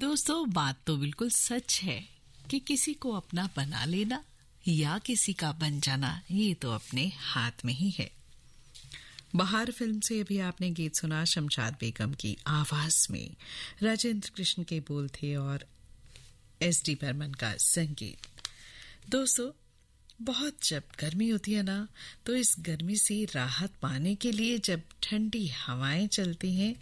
दोस्तों, बात तो बिल्कुल सच है कि किसी को अपना बना लेना या किसी का बन जाना ये तो अपने हाथ में ही है। बहार फिल्म से अभी आपने गीत सुना शमशाद बेगम की आवाज में। राजेंद्र कृष्ण के बोल थे और एस.डी. बर्मन का संगीत। दोस्तों, बहुत जब गर्मी होती है ना, तो इस गर्मी से राहत पाने के लिए जब ठंडी हवाएं चलती हैं